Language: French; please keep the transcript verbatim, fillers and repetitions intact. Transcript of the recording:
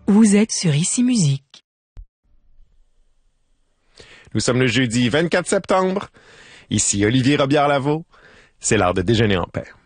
Vous êtes sur Ici Musique. Nous sommes le jeudi vingt-quatre septembre. Ici Olivier Robillard-Lavaux. C'est l'heure de déjeuner en paix.